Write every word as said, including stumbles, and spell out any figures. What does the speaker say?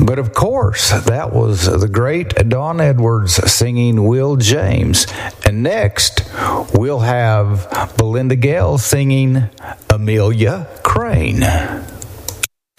But of course, that was the great Don Edwards singing Will James. And next, we'll have Belinda Gale singing Amelia Crane.